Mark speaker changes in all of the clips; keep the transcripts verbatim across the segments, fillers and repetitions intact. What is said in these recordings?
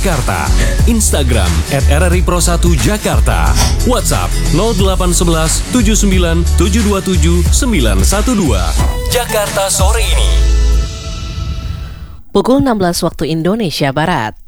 Speaker 1: Jakarta. Instagram at R R I Pro satu Jakarta. WhatsApp nol delapan satu satu tujuh sembilan tujuh dua tujuh sembilan satu dua. Jakarta sore ini.
Speaker 2: Pukul enam belas waktu Indonesia Barat.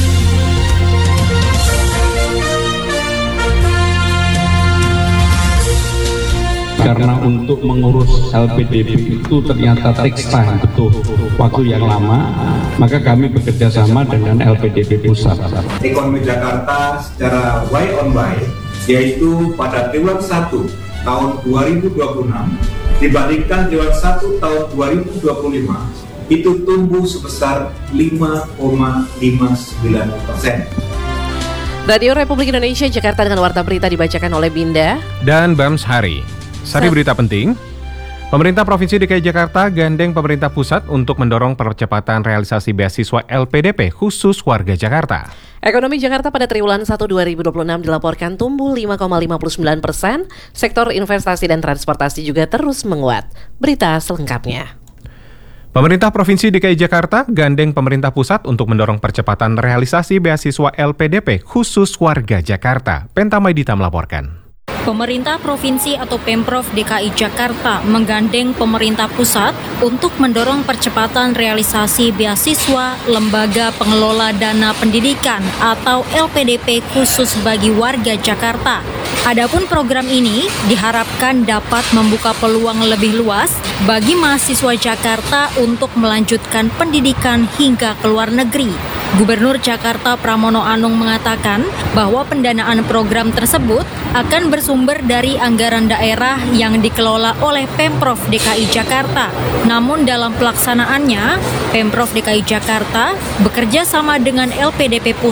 Speaker 3: Karena untuk mengurus L P D P itu ternyata takes time, butuh waktu yang lama, maka kami bekerja sama dengan L P D P pusat.
Speaker 4: Ekonomi Jakarta secara Y on Y, yaitu pada triwulan satu tahun dua ribu dua puluh enam dibandingkan triwulan satu tahun dua ribu dua puluh lima, itu tumbuh sebesar lima koma lima sembilan persen.
Speaker 2: Radio Republik Indonesia Jakarta dengan warta berita dibacakan oleh Binda
Speaker 5: dan Bams Hari. Sari berita penting, pemerintah Provinsi D K I Jakarta gandeng pemerintah pusat untuk mendorong percepatan realisasi beasiswa L P D P khusus warga Jakarta.
Speaker 2: Ekonomi Jakarta pada triwulan satu dua ribu dua puluh enam dilaporkan tumbuh lima koma lima puluh sembilan persen, sektor investasi dan transportasi juga terus menguat. Berita selengkapnya.
Speaker 5: Pemerintah Provinsi D K I Jakarta gandeng pemerintah pusat untuk mendorong percepatan realisasi beasiswa L P D P khusus warga Jakarta. Pentamaidita melaporkan.
Speaker 6: Pemerintah Provinsi atau Pemprov D K I Jakarta menggandeng pemerintah pusat untuk mendorong percepatan realisasi beasiswa Lembaga Pengelola Dana Pendidikan atau L P D P khusus bagi warga Jakarta. Adapun program ini diharapkan dapat membuka peluang lebih luas bagi mahasiswa Jakarta untuk melanjutkan pendidikan hingga ke luar negeri. Gubernur Jakarta Pramono Anung mengatakan bahwa pendanaan program tersebut akan bersumber dari anggaran daerah yang dikelola oleh Pemprov D K I Jakarta. Namun dalam pelaksanaannya, Pemprov D K I Jakarta bekerja sama dengan L P D P Pusat